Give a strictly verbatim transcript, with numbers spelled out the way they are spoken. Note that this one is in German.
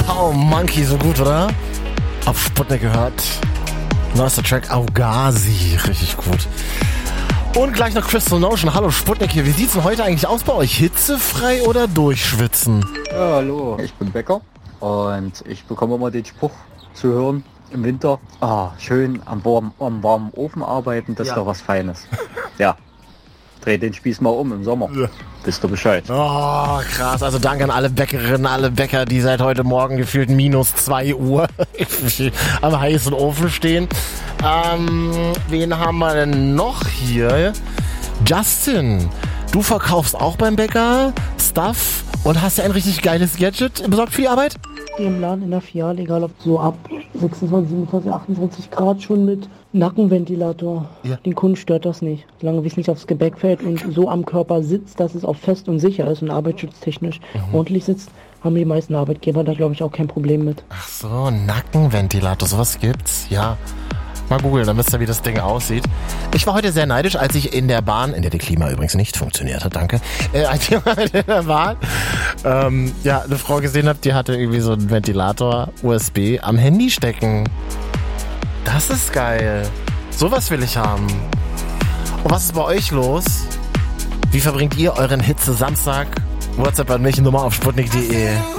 Oh, Monkey, so gut, oder? Auf Sputnik gehört. Neuester Track, Augazi. Richtig gut. Und gleich noch Crystal Notion. Hallo Sputnik hier. Wie sieht's denn heute eigentlich aus bei euch? Hitzefrei oder durchschwitzen? Ja, hallo. Ich bin Bäcker und ich bekomme immer den Spruch zu hören im Winter. Ah, schön am warmen, am warmen Ofen arbeiten, das ja. Ist doch was Feines. Ja. Dreh den Spieß mal um im Sommer. Ja. Wisst ihr Bescheid. Oh, krass. Also danke an alle Bäckerinnen, alle Bäcker, die seit heute Morgen gefühlt minus zwei Uhr am heißen Ofen stehen. Ähm, wen haben wir denn noch hier? Justin, du verkaufst auch beim Bäcker Stuff und hast ja ein richtig geiles Gadget besorgt für die Arbeit? Hier im Laden in der Filiale, egal ob so ab sechsundzwanzig, siebenundzwanzig, achtundzwanzig Grad schon mit Nackenventilator. Ja. Den Kunden stört das nicht, solange wie es nicht aufs Gebäck fällt und so am Körper sitzt, dass es auch fest und sicher ist und arbeitsschutztechnisch mhm. ordentlich sitzt, haben die meisten Arbeitgeber da glaube ich auch kein Problem mit. Ach so, Nackenventilator, sowas gibt's? Ja. Mal googeln, dann wisst ihr, wie das Ding aussieht. Ich war heute sehr neidisch, als ich in der Bahn, in der die Klima übrigens nicht funktioniert hat, danke, äh, als ich in der Bahn, ähm, ja, eine Frau gesehen habe, die hatte irgendwie so einen Ventilator U S B am Handy stecken. Das ist geil. Sowas will ich haben. Und was ist bei euch los? Wie verbringt ihr euren Hitze-Samstag? WhatsApp an mich, Nummer auf sputnik punkt de.